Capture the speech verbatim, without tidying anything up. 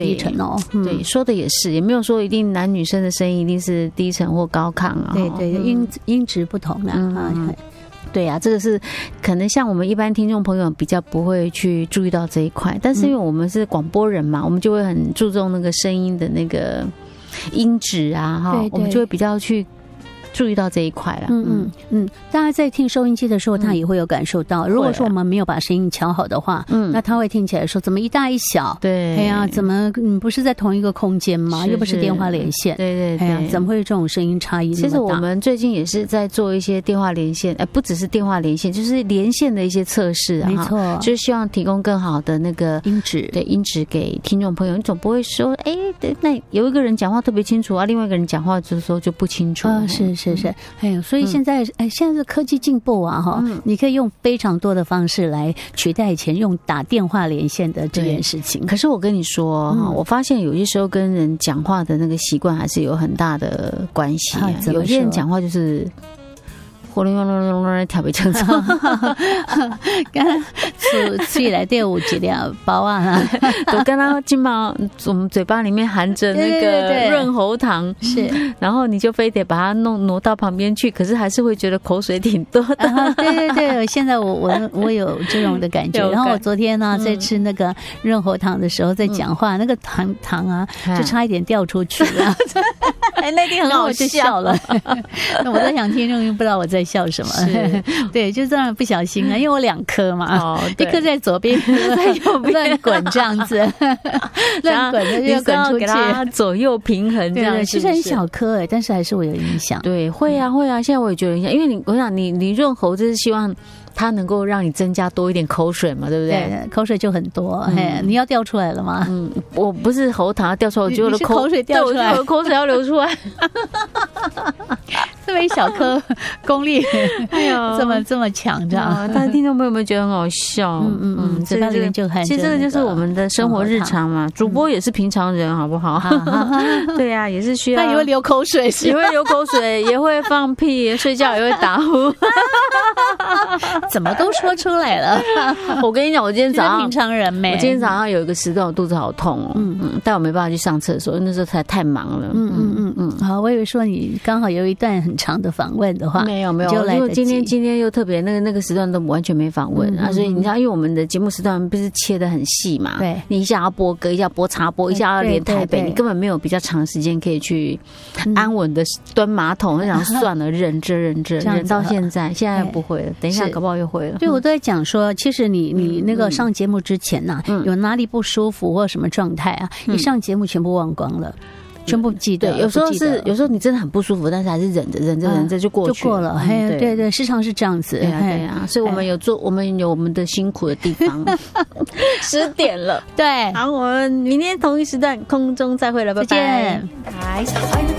低沉哦。 嗯、对，说的也是，也没有说一定男女生的声音一定是低沉或高亢啊。 对对，嗯、音音质不同啊。嗯嗯对啊，这个是可能像我们一般听众朋友比较不会去注意到这一块，但是因为我们是广播人嘛，我们就会很注重那个声音的那个音质啊，哈，我们就会比较去注意到这一块了。 嗯嗯嗯，大家在听收音机的时候，他也会有感受到。如果说我们没有把声音调好的话，嗯，那他会听起来说怎么一大一小？ 对， 哎呀，怎么嗯不是在同一个空间吗？又不是电话连线， 对对对， 哎呀，怎么会有这种声音差异那么大？ 其实我们最近也是在做一些电话连线，哎，不只是电话连线，就是连线的一些测试啊， 没错， 就是希望提供更好的那个音质， 对音质给听众朋友。你总不会说，哎，那有一个人讲话特别清楚啊，另外一个人讲话的时候就不清楚啊？是是是，哎呦。所以现在，哎、嗯，现在的科技进步啊，哈、嗯，你可以用非常多的方式来取代以前用打电话连线的这件事情。 可是我跟你说，嗯、我发现有些时候跟人讲话的那个习惯还是有很大的关系、啊。啊、有些人讲话就是。呼隆隆隆隆隆特别清楚， 刚出出来第五几两包啊， 我跟他金毛，我们嘴巴里面含着那个润喉糖， 是， 然后你就非得把它弄挪到旁边去，可是还是会觉得口水挺多的。 啊、对对对，现在我我我有这种的感觉。然后我昨天呢、嗯、在吃那个润喉糖的时候，在讲话，嗯、那个糖糖啊，就差一点掉出去了。 哎，那天很好笑了。 那我在想，听众不知道我在笑什么？对，就这样不小心啊，因为我两颗嘛，哦、一颗在左边，一颗在右边乱滚这样子，乱滚的就滚出去， 给它左右平衡这样是是。 其实很小颗哎，但是还是会有影响。 对，会啊会啊，现在我也觉得影响，因为你我想你你润喉就是希望。它能够让你增加多一点口水嘛，对不对？ 对，口水就很多。哎、嗯，你要掉出来了吗？ 嗯，我不是喉糖要掉出来，我觉得我的 口, 口水掉出来， 我的口水要流出来。 这么一小颗，功力哎呦，这么这么强，这样。 但是听众朋友们觉得很好笑。 嗯嗯嗯，嘴巴里面就含。 其实这个就是我们的生活日常嘛。主播也是平常人，好不好？对呀、啊，也是需要。 他也会流口水， 也会流口水，也会放屁，睡觉也会打呼。 怎么都说出来了？ 我跟你讲，我今天早上平常人没。 我今天早上有一个时段，我肚子好痛哦，嗯嗯，但我没办法去上厕所，那时候才太忙了。 嗯嗯嗯嗯。好，我以为说你刚好有一段很长的访问的话， 没有没有，因为今天今天又特别那个那个时段都完全没访问啊，所以你知道，因为我们的节目时段不是切得很细嘛， 对， 你一下要播歌，一下播插播，一下要连台北，你根本没有比较长时间可以去安稳的蹲马桶，就想算了，忍着忍着忍到现在，现在不会了，等一下搞不好又会了。 对，我都在讲说，其实你你那个上节目之前呐、啊，嗯、有哪里不舒服或什么状态啊，嗯、一上节目全部忘光了。全部记得， 对，有时候是有时候你真的很不舒服，但是还是忍着忍着忍着就过去了，就过了。嘿，对 对, 对，时常是这样子， 对啊对啊，所以我们有做，我们有我们的辛苦的地方。十点了， 对， 好，我们明天同一时段空中再会了，拜拜， 再见，拜。